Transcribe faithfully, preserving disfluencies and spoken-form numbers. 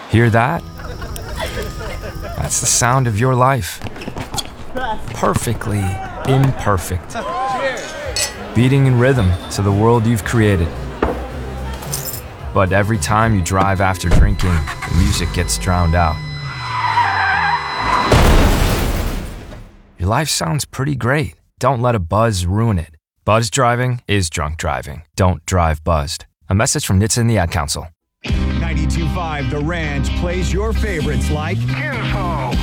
Hear that? That's the sound of your life. Perfectly imperfect. Beating in rhythm to the world you've created. But every time you drive after drinking, the music gets drowned out. Your life sounds pretty great. Don't let a buzz ruin it. Buzz driving is drunk driving. Don't drive buzzed. A message from N H T S A and the Ad Council. ninety-two point five The Ranch plays your favorites like Beautiful.